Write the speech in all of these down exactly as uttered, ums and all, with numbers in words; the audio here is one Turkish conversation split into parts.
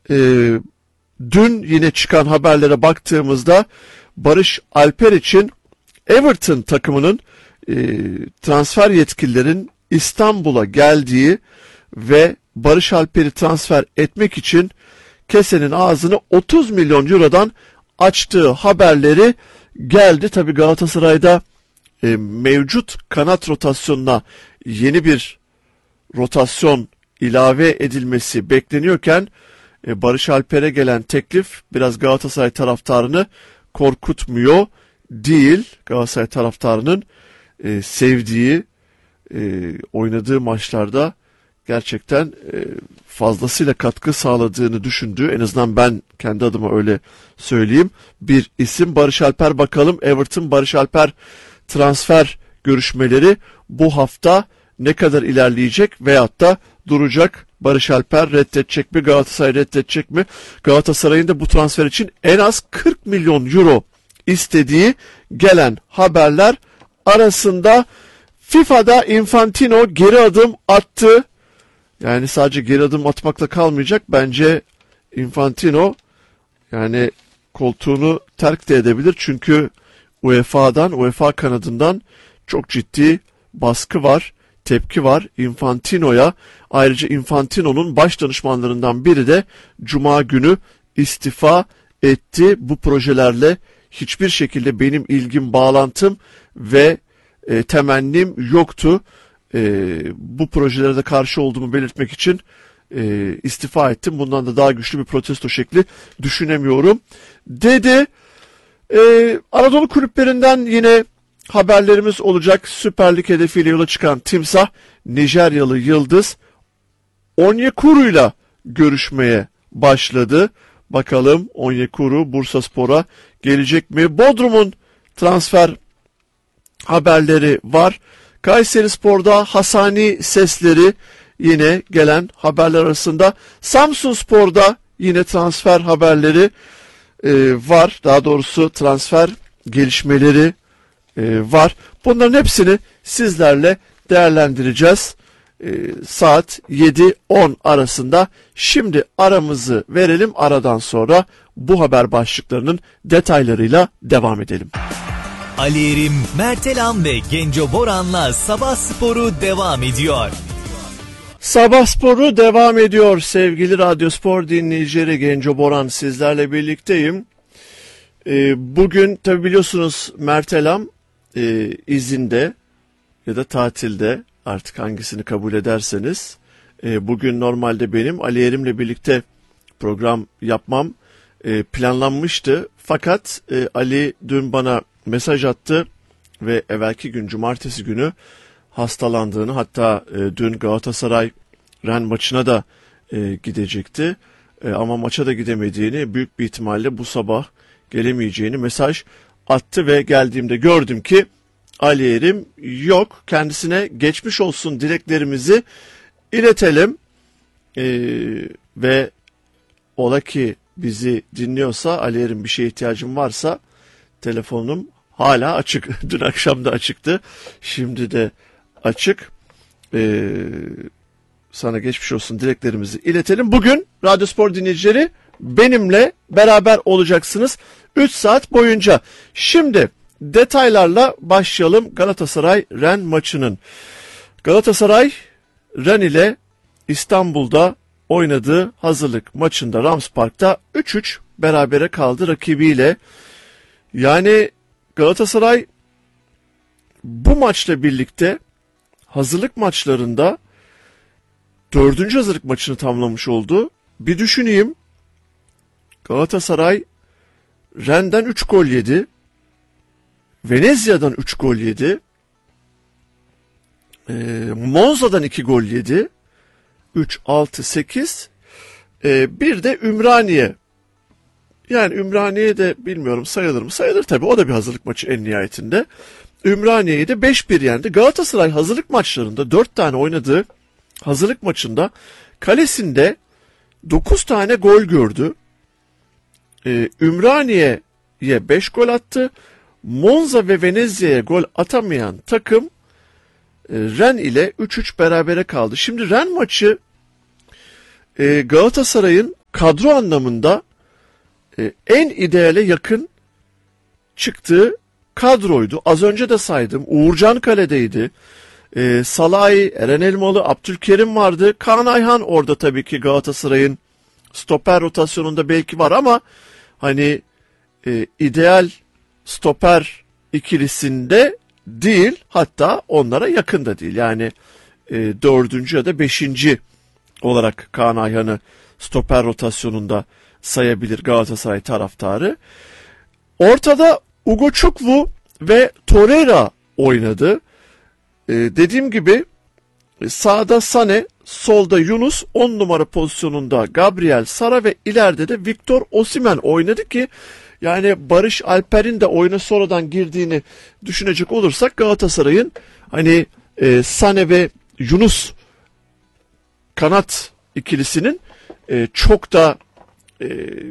e, dün yine çıkan haberlere baktığımızda Barış Alper için Everton takımının e, transfer yetkililerin İstanbul'a geldiği ve Barış Alper'i transfer etmek için kesenin ağzını otuz milyon eurodan açtığı haberleri geldi. Tabii Galatasaray'da e, mevcut kanat rotasyonuna yeni bir rotasyon ilave edilmesi bekleniyorken e, Barış Alper'e gelen teklif biraz Galatasaray taraftarını korkutmuyor değil. Galatasaray taraftarının e, sevdiği, e, oynadığı maçlarda gerçekten e, fazlasıyla katkı sağladığını düşündüğü, en azından ben kendi adıma öyle söyleyeyim, bir isim Barış Alper. Bakalım Everton Barış Alper transfer görüşmeleri bu hafta ne kadar ilerleyecek veyahut da duracak? Barış Alper reddedecek mi? Galatasaray reddedecek mi? Galatasaray'ın da bu transfer için en az kırk milyon euro istediği gelen haberler arasında. FIFA'da Infantino geri adım attı. Yani sadece geri adım atmakla kalmayacak. Bence Infantino yani koltuğunu terk de edebilir. Çünkü U E F A'dan, U E F A kanadından çok ciddi baskı var, tepki var Infantino'ya. Ayrıca Infantino'nun baş danışmanlarından biri de Cuma günü istifa etti. Bu projelerle hiçbir şekilde benim ilgim, bağlantım ve e, temennim yoktu. E, bu projelere de karşı olduğumu belirtmek için e, istifa ettim. Bundan da daha güçlü bir protesto şekli düşünemiyorum dedi. E, Anadolu kulüplerinden yine haberlerimiz olacak. Süper Lig hedefiyle yola çıkan Timsah, Nijeryalı yıldız Onyekuru'yla görüşmeye başladı. Bakalım Onyekuru Bursaspor'a gelecek mi? Bodrum'un transfer haberleri var. Kayserispor'da Hasani sesleri yine gelen haberler arasında. Samsunspor'da yine transfer haberleri e, var. Daha doğrusu transfer gelişmeleri e, var. Bunların hepsini sizlerle değerlendireceğiz. E, saat yedi on arasında. Şimdi aramızı verelim. Aradan sonra bu haber başlıklarının detaylarıyla devam edelim. Ali Erim, Mertelam ve Genco Boran'la Sabah Sporu devam ediyor. Sabah Sporu devam ediyor sevgili Radyo Spor dinleyicileri. Genco Boran sizlerle birlikteyim. Ee, bugün tabi biliyorsunuz Mertelam e, izinde ya da tatilde, artık hangisini kabul ederseniz. E, bugün normalde benim Ali Erim'le birlikte program yapmam e, planlanmıştı. Fakat e, Ali dün bana mesaj attı ve evvelki gün cumartesi günü hastalandığını, hatta e, dün Galatasaray Ren maçına da e, gidecekti e, ama maça da gidemediğini, büyük bir ihtimalle bu sabah gelemeyeceğini mesaj attı ve geldiğimde gördüm ki Ali Erim yok. Kendisine geçmiş olsun dileklerimizi iletelim e, ve ola ki bizi dinliyorsa, Ali Erim bir şeye ihtiyacım varsa telefonum hala açık. Dün akşam da açıktı. Şimdi de açık. Ee, sana geçmiş olsun dileklerimizi iletelim. Bugün Radyo Spor dinleyicileri benimle beraber olacaksınız üç saat boyunca. Şimdi detaylarla başlayalım Galatasaray Ren maçının. Galatasaray Ren ile İstanbul'da oynadığı hazırlık maçında Rams Park'ta üç üç berabere kaldı rakibiyle. Yani Galatasaray bu maçla birlikte hazırlık maçlarında dördüncü hazırlık maçını tamamlamış oldu. Bir düşüneyim. Galatasaray Rennes'den üç gol yedi. Venezia'dan üç gol yedi. E, Monza'dan iki gol yedi. üç, altı, sekiz. E, bir de Ümraniye. Yani Ümraniye de bilmiyorum sayılır mı? Sayılır tabii. O da bir hazırlık maçı en nihayetinde. Ümraniye'yi de beş bir yendi. Galatasaray hazırlık maçlarında dört tane oynadığı hazırlık maçında kalesinde dokuz tane gol gördü. Ee, Ümraniye'ye beş gol attı. Monza ve Venezia'ya gol atamayan takım e, Ren ile üç üç berabere kaldı. Şimdi Ren maçı e, Galatasaray'ın kadro anlamında e, en ideale yakın çıktığı kadroydu. Az önce de saydım. Uğurcan kaledeydi. E, Salahi, Eren Elmalı, Abdülkerim vardı. Kaan Ayhan orada tabii ki Galatasaray'ın stoper rotasyonunda belki var ama hani e, ideal stoper ikilisinde değil, hatta onlara yakın da değil. Yani e, dördüncü ya da beşinci olarak Kaan Ayhan'ı stoper rotasyonunda sayabilir Galatasaray taraftarı. Ortada Ugo Çukwu ve Torreira oynadı. E, dediğim gibi sağda Sane, solda Yunus, on numara pozisyonunda Gabriel Sara ve ileride de Victor Osimhen oynadı ki yani Barış Alper'in de oyuna sonradan girdiğini düşünecek olursak Galatasaray'ın hani e, Sane ve Yunus kanat ikilisinin e, çok da e,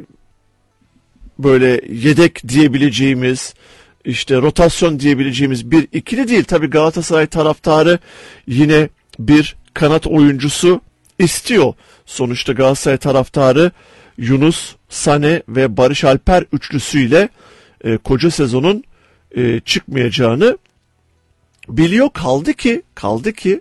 böyle yedek diyebileceğimiz, işte rotasyon diyebileceğimiz bir ikili değil. Tabii Galatasaray taraftarı yine bir kanat oyuncusu istiyor. Sonuçta Galatasaray taraftarı Yunus, Sane ve Barış Alper üçlüsüyle e, koca sezonun e, çıkmayacağını biliyor. Kaldı ki, kaldı ki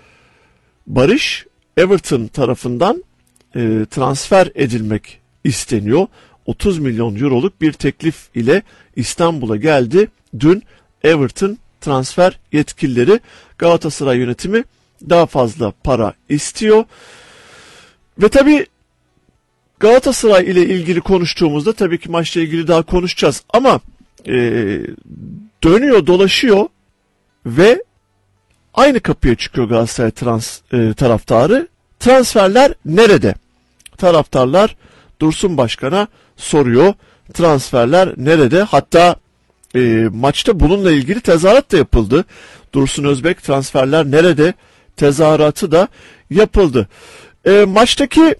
Barış Everton tarafından e, transfer edilmek isteniyor. otuz milyon euroluk bir teklif ile İstanbul'a geldi. Dün Everton transfer yetkilileri, Galatasaray yönetimi daha fazla para istiyor. Ve tabii Galatasaray ile ilgili konuştuğumuzda tabii ki maçla ilgili daha konuşacağız ama e, dönüyor dolaşıyor ve aynı kapıya çıkıyor Galatasaray trans, e, taraftarı. Transferler nerede? Taraftarlar Dursun Başkan'a soruyor. Transferler nerede? Hatta e, maçta bununla ilgili tezahürat da yapıldı. Dursun Özbek transferler nerede? Tezahüratı da yapıldı. E, maçtaki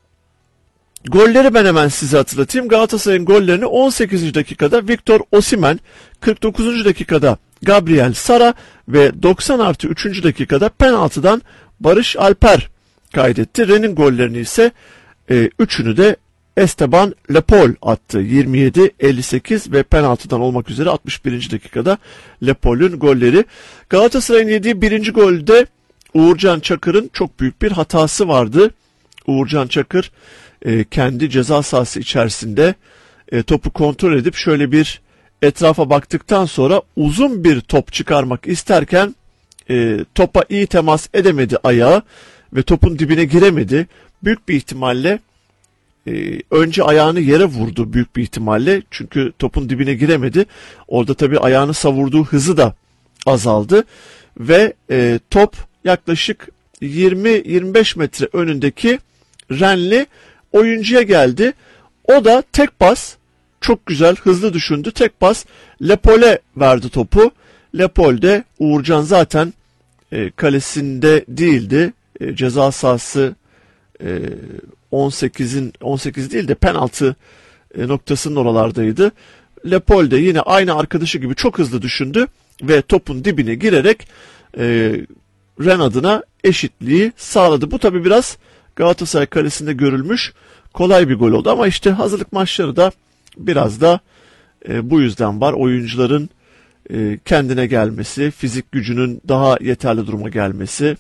golleri ben hemen size hatırlatayım. Galatasaray'ın gollerini on sekizinci dakikada Victor Osimhen, kırk dokuzuncu dakikada Gabriel Sara ve doksan artı üçüncü dakikada penaltıdan Barış Alper kaydetti. Ren'in gollerini ise e, üçünü de Esteban Lepol attı. yirmi yedi, elli sekiz ve penaltıdan olmak üzere altmış birinci dakikada Lepol'ün golleri. Galatasaray'ın yediği birinci golde Uğurcan Çakır'ın çok büyük bir hatası vardı. Uğurcan Çakır e, kendi ceza sahası içerisinde e, topu kontrol edip şöyle bir etrafa baktıktan sonra uzun bir top çıkarmak isterken e, topa iyi temas edemedi ayağı ve topun dibine giremedi. Büyük bir ihtimalle e, önce ayağını yere vurdu büyük bir ihtimalle çünkü topun dibine giremedi. Orada tabii ayağını savurduğu hızı da azaldı ve e, top yaklaşık yirmi yirmi beş metre önündeki Ren'li oyuncuya geldi. O da tek pas, çok güzel hızlı düşündü, tek pas Lepol'e verdi topu. Lepol de, Uğurcan zaten e, kalesinde değildi. E, ceza sahası e, on sekizin on sekiz değil de penaltı e, noktasının oralardaydı. Lepol de yine aynı arkadaşı gibi çok hızlı düşündü ve topun dibine girerek e, Ren adına eşitliği sağladı. Bu tabi biraz Galatasaray kalesinde görülmüş kolay bir gol oldu ama işte hazırlık maçları da biraz da e, bu yüzden var. Oyuncuların e, kendine gelmesi, fizik gücünün daha yeterli duruma gelmesi,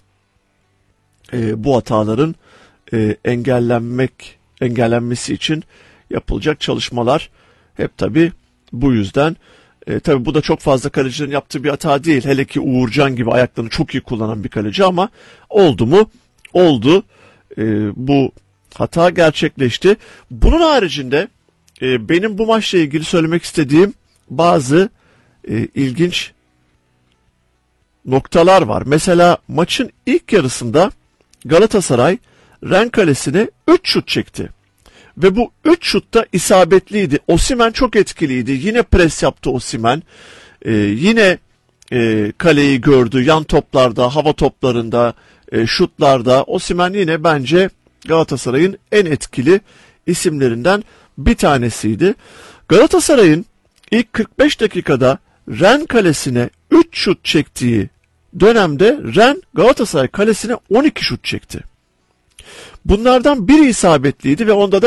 e, bu hataların e, engellenmek engellenmesi için yapılacak çalışmalar hep tabi bu yüzden. E, tabii bu da çok fazla kalecilerin yaptığı bir hata değil. Hele ki Uğurcan gibi ayaklarını çok iyi kullanan bir kaleci ama oldu mu? Oldu. E, bu hata gerçekleşti. Bunun haricinde e, benim bu maçla ilgili söylemek istediğim bazı e, ilginç noktalar var. Mesela maçın ilk yarısında Galatasaray Ren kalesine üç şut çekti. Ve bu üç şut da isabetliydi. Osimhen çok etkiliydi. Yine pres yaptı Osimhen. Ee, yine e, kaleyi gördü. Yan toplarda, hava toplarında, e, şutlarda. Osimhen yine bence Galatasaray'ın en etkili isimlerinden bir tanesiydi. Galatasaray'ın ilk kırk beş dakikada Ren kalesine üç şut çektiği dönemde Ren Galatasaray kalesine on iki şut çekti. Bunlardan biri isabetliydi ve onda da